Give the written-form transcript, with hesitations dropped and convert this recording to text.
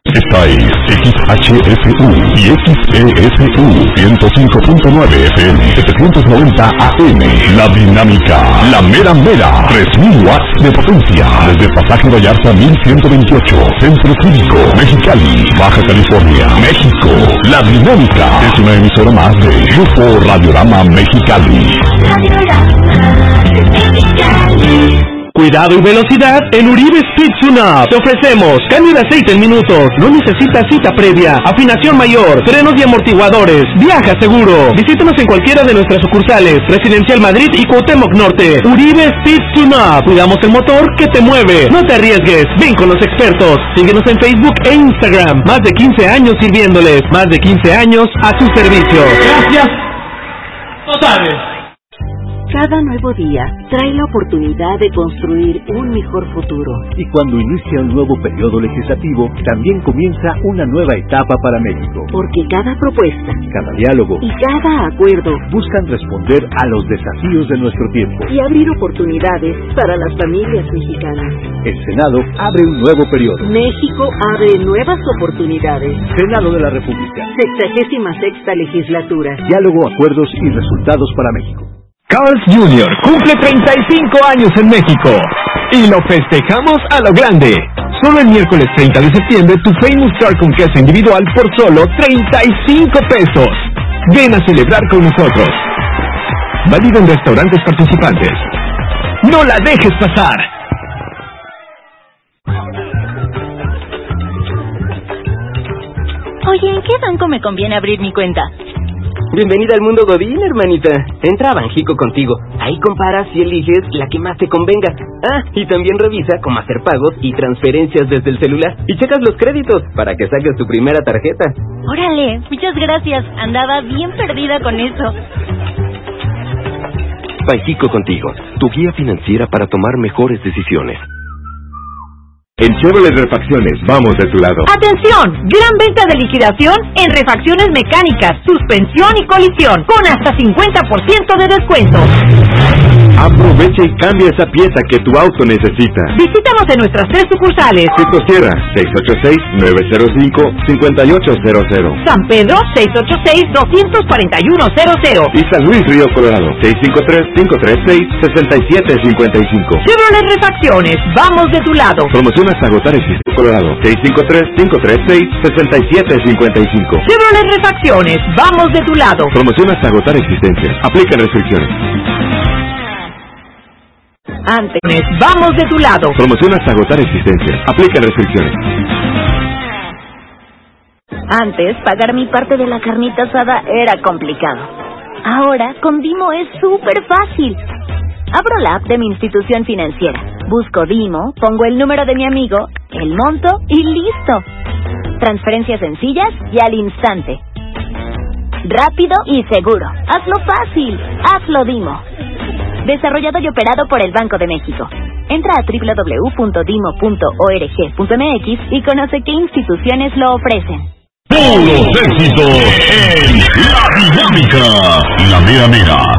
Esta es XHSU y XESU 105.9 FM 790 AM. La Dinámica, la mera mera, 3000 watts de potencia. Desde Pasaje Vallarta 1128, Centro Cívico, Mexicali, Baja California, México. La Dinámica es una emisora más de Grupo Radiorama Mexicali. Cuidado y velocidad en Uribe Speed Tune-Up. Te ofrecemos cambio de aceite en minutos, no necesitas cita previa, afinación mayor, frenos y amortiguadores. Viaja seguro. Visítanos en cualquiera de nuestras sucursales, Residencial Madrid y Cuauhtémoc Norte. Uribe Speed Tune-Up. Cuidamos el motor que te mueve. No te arriesgues. Ven con los expertos. Síguenos en Facebook e Instagram. Más de 15 años sirviéndoles. Más de 15 años a tu servicio. Gracias. Totales. Cada nuevo día trae la oportunidad de construir un mejor futuro. Y cuando inicia un nuevo periodo legislativo, también comienza una nueva etapa para México. Porque cada propuesta, cada diálogo y cada acuerdo buscan responder a los desafíos de nuestro tiempo y abrir oportunidades para las familias mexicanas. El Senado abre un nuevo periodo. México abre nuevas oportunidades. Senado de la República. 66ª legislatura. Diálogo, acuerdos y resultados para México. Carl's Jr. cumple 35 años en México y lo festejamos a lo grande. Solo el miércoles 30 de septiembre tu Famous Star con queso individual por solo 35 pesos. Ven a celebrar con nosotros. Válido en restaurantes participantes. ¡No la dejes pasar! Oye, ¿en qué banco me conviene abrir mi cuenta? Bienvenida al mundo Godín, hermanita. Entra a Banjico contigo. Ahí comparas y eliges la que más te convenga. Ah, y también revisa cómo hacer pagos y transferencias desde el celular. Y checas los créditos para que saques tu primera tarjeta. Órale, muchas gracias. Andaba bien perdida con eso. Banjico contigo, tu guía financiera para tomar mejores decisiones. En Chevrolet Refacciones, vamos de tu lado. ¡Atención! Gran venta de liquidación en refacciones mecánicas, suspensión y colisión, con hasta 50% de descuento. Aprovecha y cambia esa pieza que tu auto necesita. Visítanos en nuestras 3 sucursales. Cisto Sierra, 686-905-5800. San Pedro, 686-241-00. Y San Luis Río Colorado, 653-536-6755. Chevrolet Refacciones, vamos de tu lado. Promoción hasta agotar existe Colorado, 653-536-6755. Chevrolet Refacciones, vamos de tu lado. Promoción hasta agotar existencias. Aplican restricciones. Antes, vamos de tu lado. Promoción hasta agotar existencias. Aplican restricciones. Antes, pagar mi parte de la carnita asada era complicado. Ahora, con Dimo es súper fácil. Abro la app de mi institución financiera. Busco Dimo, pongo el número de mi amigo, el monto y listo. Transferencias sencillas y al instante. Rápido y seguro. Hazlo fácil. Hazlo Dimo. Desarrollado y operado por el Banco de México. Entra a www.dimo.org.mx y conoce qué instituciones lo ofrecen. Puros éxitos en La Dinámica, la mera mera,